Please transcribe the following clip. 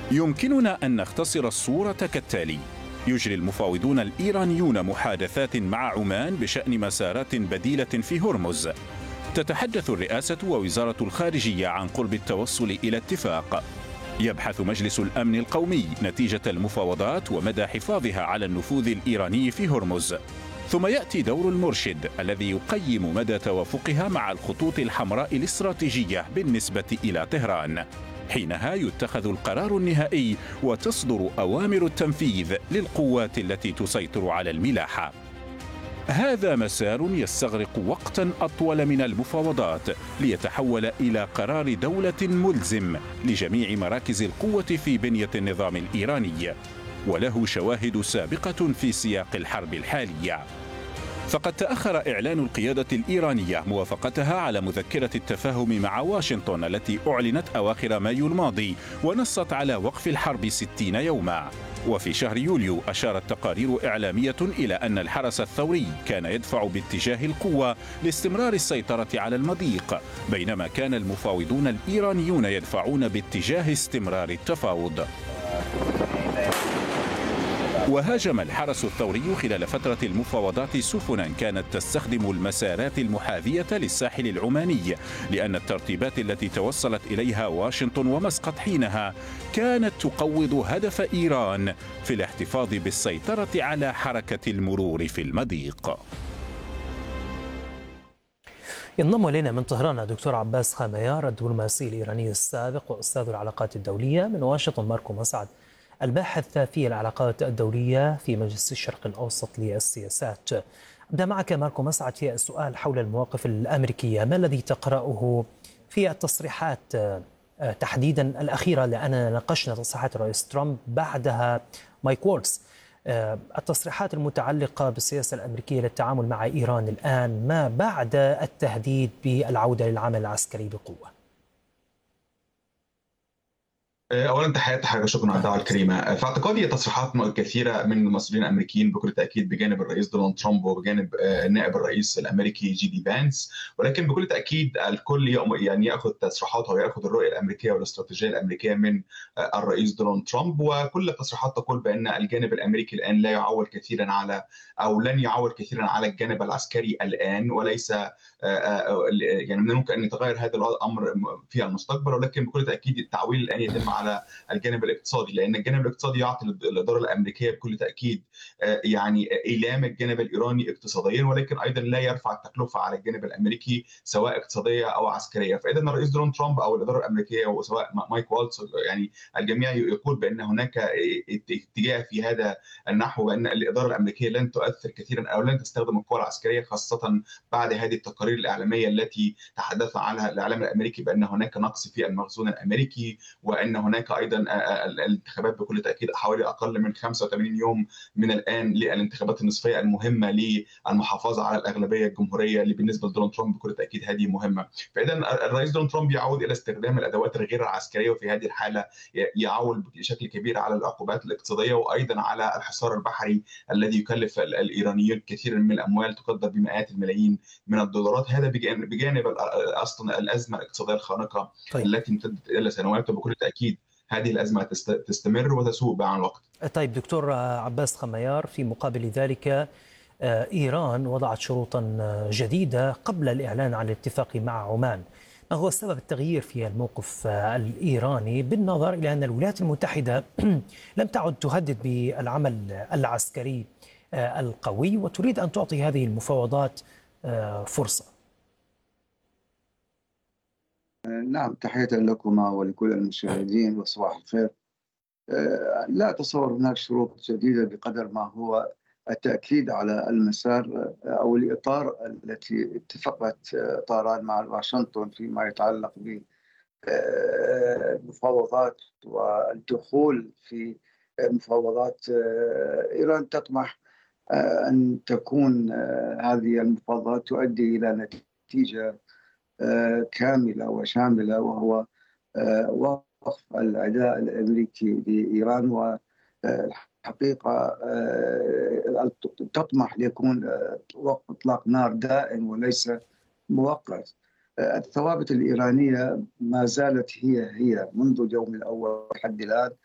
يمكننا أن نختصر الصورة كالتالي: يجري المفاوضون الإيرانيون محادثات مع عمان بشأن مسارات بديلة في هرمز. تتحدث الرئاسة ووزارة الخارجية عن قرب التوصل إلى اتفاق. يبحث مجلس الأمن القومي نتيجة المفاوضات ومدى حفاظها على النفوذ الإيراني في هرمز. ثم يأتي دور المرشد الذي يقيم مدى توافقها مع الخطوط الحمراء الاستراتيجية بالنسبة إلى طهران. حينها يتخذ القرار النهائي وتصدر أوامر التنفيذ للقوات التي تسيطر على الملاحة. هذا مسار يستغرق وقتا أطول من المفاوضات ليتحول إلى قرار دولة ملزم لجميع مراكز القوة في بنية النظام الإيراني، وله شواهد سابقة في سياق الحرب الحالية. فقد تأخر إعلان القيادة الإيرانية موافقتها على مذكرة التفاهم مع واشنطن التي أعلنت أواخر مايو الماضي ونصت على وقف الحرب 60 يوما. وفي شهر يوليو أشارت تقارير إعلامية إلى أن الحرس الثوري كان يدفع باتجاه القوة لاستمرار السيطرة على المضيق، بينما كان المفاوضون الإيرانيون يدفعون باتجاه استمرار التفاوض. وهاجم الحرس الثوري خلال فترة المفاوضات سفنا كانت تستخدم المسارات المحاذية للساحل العماني، لأن الترتيبات التي توصلت إليها واشنطن ومسقط حينها كانت تقوض هدف إيران في الاحتفاظ بالسيطرة على حركة المرور في المضيق. ينضم إلينا من طهران دكتور عباس خاميار الدبلوماسي الإيراني السابق وأستاذ العلاقات الدولية. من واشنطن ماركو مسعد الباحث في العلاقات الدولية في مجلس الشرق الأوسط للسياسات. أبدأ معك ماركو مسعد في السؤال حول المواقف الأمريكية. ما الذي تقرأه في التصريحات تحديدا الأخيرة، لأننا ناقشنا تصريحات الرئيس ترامب بعدها مايك وولتز، التصريحات المتعلقة بالسياسة الأمريكية للتعامل مع إيران الآن ما بعد التهديد بالعودة للعمل العسكري بقوة؟ اولا تحياتي حضرتك، شكرا على الدعوه الكريمه. في اعتقادي تصريحات كثيره من المسؤولين الامريكيين بكل تاكيد بجانب الرئيس دونالد ترامب وبجانب نائب الرئيس الامريكي جي دي فانس، ولكن بكل تاكيد الكل يعني ياخذ تصريحاته وياخذ الرؤيه الامريكيه والاستراتيجيه الامريكيه من الرئيس دونالد ترامب، وكل التصريحات تقول بان الجانب الامريكي الان لا يعول كثيرا على او لن يعول كثيرا على الجانب العسكري الان، وليس يعني من الممكن ان يتغير هذا الامر في المستقبل، ولكن بكل تاكيد التعويل الان يتم على الجانب الاقتصادي، لان الجانب الاقتصادي يعطي الاداره الامريكيه بكل تاكيد يعني ايلام الجانب الايراني اقتصاديا، ولكن ايضا لا يرفع التكلفه على الجانب الامريكي سواء اقتصاديه او عسكريه. فاذا الرئيس دونالد ترامب او الاداره الامريكيه وسواء مايك والتز يعني الجميع يقول بان هناك اتجاه في هذا النحو، بان الاداره الامريكيه لن تؤثر كثيرا او لن تستخدم القوى العسكريه، خاصه بعد هذه التقارير الاعلاميه التي تحدث عنها الاعلام الامريكي بان هناك نقص في المخزون الامريكي، وان هناك ايضا الانتخابات بكل تاكيد حوالي اقل من 85 يوم من الان للانتخابات النصفيه المهمه للمحافظه على الاغلبيه الجمهوريه اللي بالنسبه لدونالد ترامب بكل تاكيد هذه مهمه. فاذا الرئيس دونالد ترامب يعود الى استخدام الادوات الغير العسكريه، وفي هذه الحاله يعول بشكل كبير على العقوبات الاقتصاديه وايضا على الحصار البحري الذي يكلف الايرانيين كثيرا من الاموال تقدر بمئات الملايين من الدولارات. هذا بجانب اصلا الازمه الاقتصاديه الخانقه التي امتدت الى سنوات، وبكل تاكيد هذه الأزمة تستمر وتسوء مع الوقت. طيب دكتور عباس خميار، في مقابل ذلك إيران وضعت شروطا جديدة قبل الإعلان عن الاتفاق مع عمان. ما هو سبب التغيير في الموقف الإيراني بالنظر إلى أن الولايات المتحدة لم تعد تهدد بالعمل العسكري القوي وتريد أن تعطي هذه المفاوضات فرصة؟ نعم، تحية لكما ولكل المشاهدين وصباح الخير. لا أتصور هناك شروط جديدة بقدر ما هو التأكيد على المسار أو الإطار التي اتفقت طهران مع واشنطن فيما يتعلق بالمفاوضات والدخول في مفاوضات. إيران تطمح أن تكون هذه المفاوضات تؤدي إلى نتيجة كاملة وشاملة، وهو وقف العداء الأمريكي لإيران، والحقيقة تطمح ليكون وقف إطلاق نار دائم وليس مؤقت. الثوابت الإيرانية ما زالت هي منذ اليوم الأول لحد الآن،